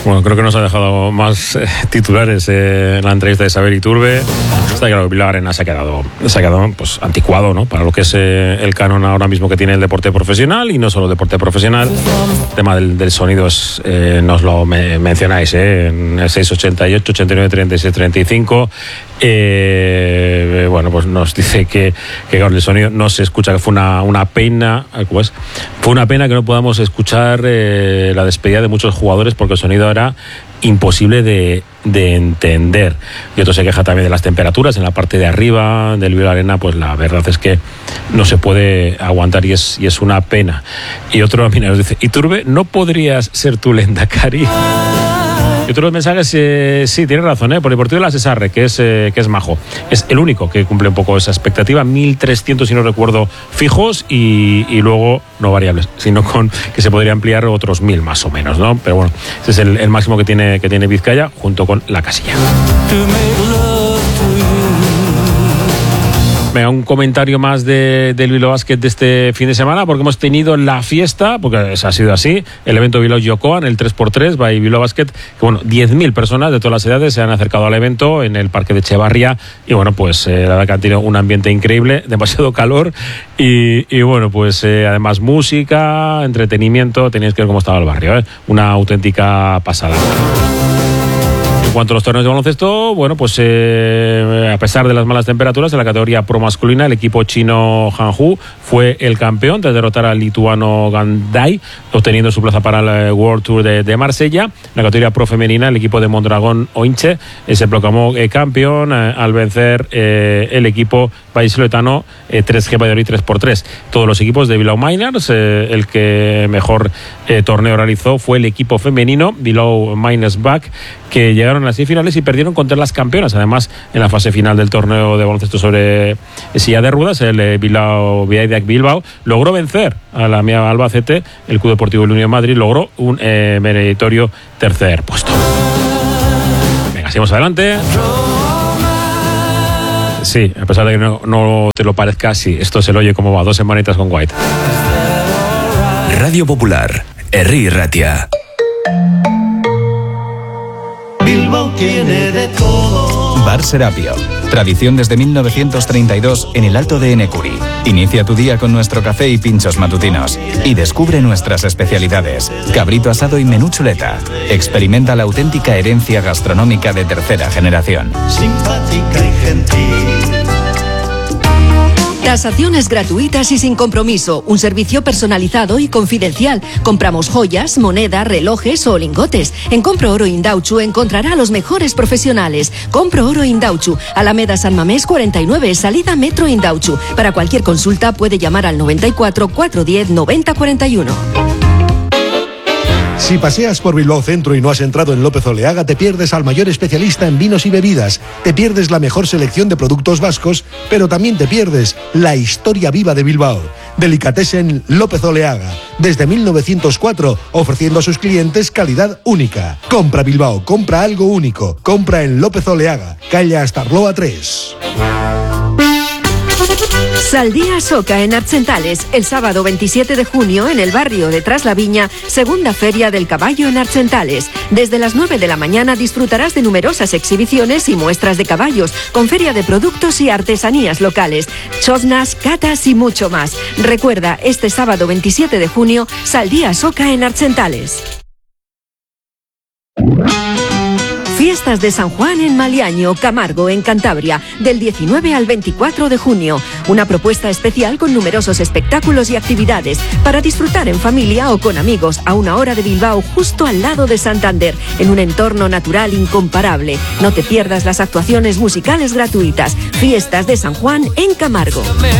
Bueno, creo que nos ha dejado más titulares en la entrevista de Xavier Iturbe. Está claro que Bilbao Arena se ha quedado pues anticuado, ¿no? Para lo que es el canon ahora mismo que tiene el deporte profesional, y no solo el deporte profesional. El tema del sonido nos lo mencionáis, en el 688 89 36 35. Bueno, pues nos dice que claro, el sonido no se escucha, que fue una pena, pues, fue una pena que no podamos escuchar la despedida de muchos jugadores, porque el sonido era imposible de entender. Y otro se queja también de las temperaturas en la parte de arriba del Bilbao Arena. Pues la verdad es que no se puede aguantar, y es una pena. Y otro, mira, nos dice: Iturbe, ¿no podrías ser tú Lehendakari? Y otros mensajes, sí, tienes razón, por el Deportivo de la Cesarre, que es majo. Es el único que cumple un poco esa expectativa. 1.300, si no recuerdo, fijos, y luego no variables, sino con que se podría ampliar otros 1.000 más o menos, ¿no? Pero bueno, ese es el máximo que tiene Vizcaya, junto con la Casilla. Venga, un comentario más del Bilbao Basket de este fin de semana, porque hemos tenido la fiesta, porque ha sido así, el evento Bilbao Jokoan, el 3x3 by Bilbao Basket, que bueno, 10.000 personas de todas las edades se han acercado al evento en el parque de Echevarria, y bueno, pues la verdad que han tenido un ambiente increíble, demasiado calor, y bueno, pues además música, entretenimiento, teníais que ver cómo estaba el barrio, una auténtica pasada. En cuanto a los torneos de baloncesto, bueno, pues a pesar de las malas temperaturas, en la categoría pro masculina, el equipo chino Hanwoo fue el campeón tras derrotar al lituano Gandai, obteniendo su plaza para el World Tour de Marsella. En la categoría pro femenina, el equipo de Mondragón Oinche se proclamó campeón al vencer el equipo vallisoletano 3G Valladolid 3x3. Todos los equipos de Bilbao Miners, el que mejor torneo realizó fue el equipo femenino, Bilbao Miners Back, que llegaron a las semifinales y perdieron contra las campeonas. Además, en la fase final del torneo de baloncesto sobre silla de ruedas, el Bilbao Biaideak Bilbao logró vencer a la Mía Albacete. El Club Deportivo Unión Madrid logró un meritorio tercer puesto. Venga, seguimos adelante. Sí, a pesar de que no te lo parezca, sí, esto se lo oye como va, 2 semanitas con White. Radio Popular, Herri Ratia. Bilbao tiene de todo. Bar Serapio. Tradición desde 1932 en el Alto de Enecuri. Inicia tu día con nuestro café y pinchos matutinos. Y descubre nuestras especialidades. Cabrito asado y menú chuleta. Experimenta la auténtica herencia gastronómica de tercera generación. Simpática y gentil. Tasaciones gratuitas y sin compromiso. Un servicio personalizado y confidencial. Compramos joyas, monedas, relojes o lingotes. En Compro Oro Indauchu encontrará a los mejores profesionales. Compro Oro Indauchu, Alameda San Mamés 49, salida Metro Indauchu. Para cualquier consulta puede llamar al 94 410 90 41. Si paseas por Bilbao Centro y no has entrado en López Oleaga, te pierdes al mayor especialista en vinos y bebidas, te pierdes la mejor selección de productos vascos, pero también te pierdes la historia viva de Bilbao. Delicatessen López Oleaga, desde 1904, ofreciendo a sus clientes calidad única. Compra Bilbao, compra algo único, compra en López Oleaga, calle Astarloa 3. Saldía Soca en Archentales, el sábado 27 de junio en el barrio de Traslaviña, segunda feria del caballo en Archentales. Desde las 9 de la mañana disfrutarás de numerosas exhibiciones y muestras de caballos, con feria de productos y artesanías locales, choznas, catas y mucho más. Recuerda, este sábado 27 de junio, Saldía Soca en Archentales. Fiestas de San Juan en Maliaño, Camargo, en Cantabria, del 19 al 24 de junio. Una propuesta especial con numerosos espectáculos y actividades para disfrutar en familia o con amigos a 1 hora de Bilbao, justo al lado de Santander, en un entorno natural incomparable. No te pierdas las actuaciones musicales gratuitas. Fiestas de San Juan en Camargo.